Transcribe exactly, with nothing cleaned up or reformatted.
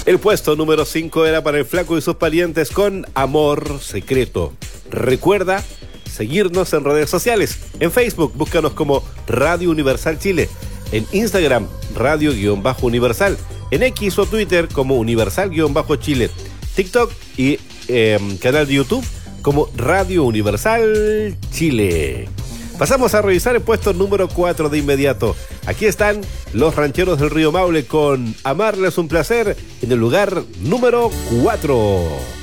El puesto número cinco era para el Flaco y sus parientes con Amor Secreto. Recuerda seguirnos en redes sociales. En Facebook, búscanos como Radio Universal Chile. En Instagram, Radio-Universal. En X o Twitter como Universal-Chile. TikTok y eh, canal de YouTube como Radio Universal Chile. Pasamos a revisar el puesto número cuatro de inmediato. Aquí están los Rancheros del Río Maule con Amarles un placer en el lugar número cuatro.